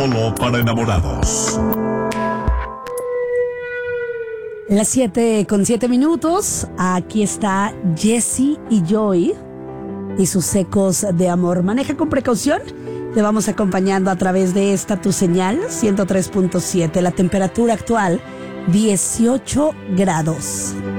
Solo para enamorados. Las 7:07. Aquí está Jessie y Joy y sus ecos de amor. Maneja con precaución. Te vamos acompañando a través de esta tu señal 103.7. La temperatura actual 18 grados.